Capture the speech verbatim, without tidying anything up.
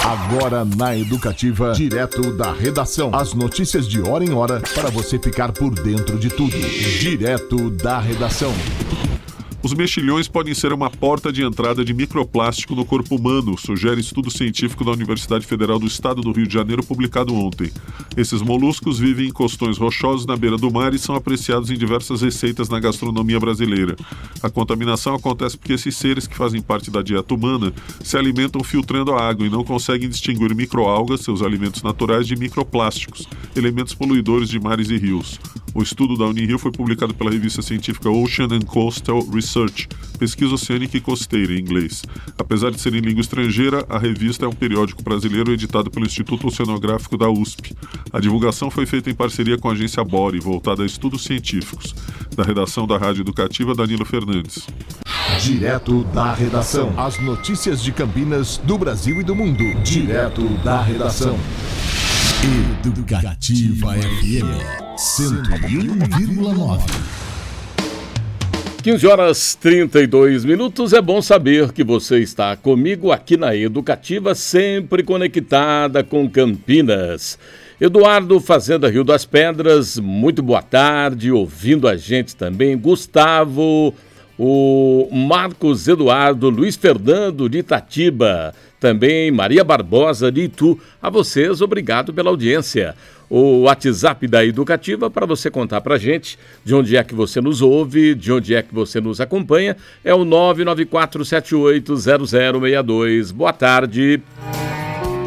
Agora na Educativa, direto da redação. As notícias de hora em hora para você ficar por dentro de tudo. Direto da redação. Os mexilhões podem ser uma porta de entrada de microplástico no corpo humano, sugere estudo científico da Universidade Federal do Estado do Rio de Janeiro, publicado ontem. Esses moluscos vivem em costões rochosos na beira do mar e são apreciados em diversas receitas na gastronomia brasileira. A contaminação acontece porque esses seres, que fazem parte da dieta humana, se alimentam filtrando a água e não conseguem distinguir microalgas, seus alimentos naturais, de microplásticos, elementos poluidores de mares e rios. O estudo da Unirio foi publicado pela revista científica Ocean and Coastal Research, pesquisa oceânica e costeira em inglês. Apesar de ser em língua estrangeira, a revista é um periódico brasileiro editado pelo Instituto Oceanográfico da U S P. A divulgação foi feita em parceria com a agência Bore, voltada a estudos científicos. Da redação da Rádio Educativa, Danilo Fernandes. Direto da redação. As notícias de Campinas, do Brasil e do mundo. Direto da redação. Educativa F M cento e um vírgula nove. quinze horas e trinta e dois minutos. É bom saber que você está comigo aqui na Educativa, sempre conectada com Campinas. Eduardo, Fazenda Rio das Pedras, muito boa tarde, ouvindo a gente também. Gustavo, o Marcos Eduardo, Luiz Fernando de Itatiba, também Maria Barbosa de Itu. A vocês, obrigado pela audiência. O WhatsApp da Educativa para você contar para a gente de onde é que você nos ouve, de onde é que você nos acompanha, é o nove nove quatro sete oito zero zero seis dois. Boa tarde.